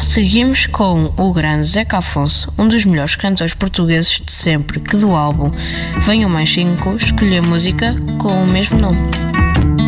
Seguimos com o grande Zeca Afonso, um dos melhores cantores portugueses de sempre, que do álbum Venham Mais 5 escolheu música com o mesmo nome.